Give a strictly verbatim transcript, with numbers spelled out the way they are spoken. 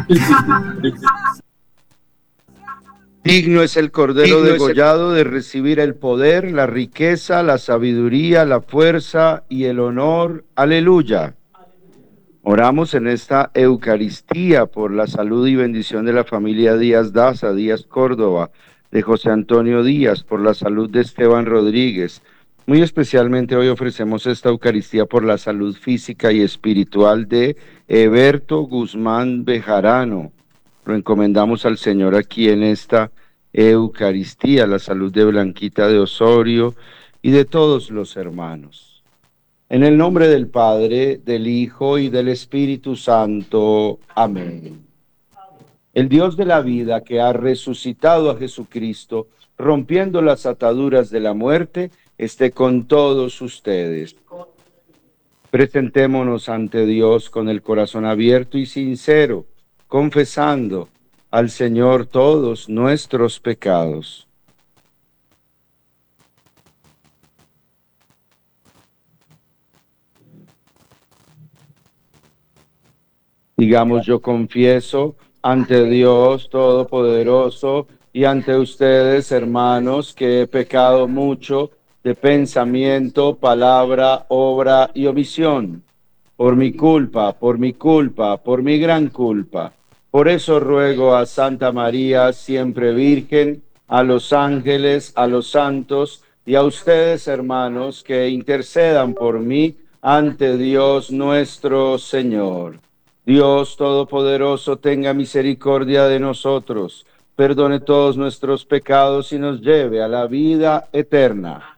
Digno es el Cordero degollado de recibir el poder, la riqueza, la sabiduría, la fuerza y el honor. Aleluya. Oramos en esta Eucaristía por la salud y bendición de la familia Díaz Daza, Díaz Córdoba, de José Antonio Díaz, por la salud de Esteban Rodríguez. Muy especialmente hoy ofrecemos esta Eucaristía por la salud física y espiritual de Eberto Guzmán Bejarano. Lo encomendamos al Señor aquí en esta Eucaristía, la salud de Blanquita de Osorio y de todos los hermanos. En el nombre del Padre, del Hijo y del Espíritu Santo. Amén. El Dios de la vida que ha resucitado a Jesucristo, rompiendo las ataduras de la muerte, esté con todos ustedes. Presentémonos ante Dios con el corazón abierto y sincero, confesando al Señor todos nuestros pecados. Digamos, yo confieso ante Dios Todopoderoso y ante ustedes, hermanos, que he pecado mucho de pensamiento, palabra, obra y omisión. Por mi culpa, por mi culpa, por mi gran culpa. Por eso ruego a Santa María, siempre Virgen, a los ángeles, a los santos y a ustedes, hermanos, que intercedan por mí ante Dios nuestro Señor. Dios Todopoderoso, tenga misericordia de nosotros, perdone todos nuestros pecados y nos lleve a la vida eterna.